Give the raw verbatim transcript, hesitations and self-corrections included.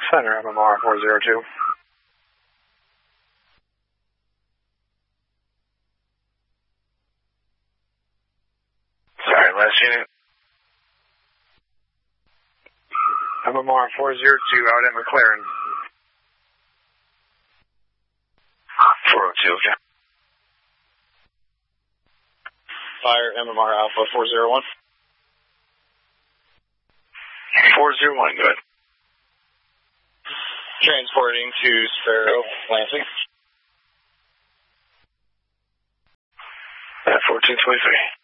Center, M M R four zero two. Sorry, last unit. M M R four zero two out at McLaren. four oh two, okay. Fire M M R Alpha four zero one. four zero one, good. Transporting to Sparrow, Lansing. At fourteen twenty-three.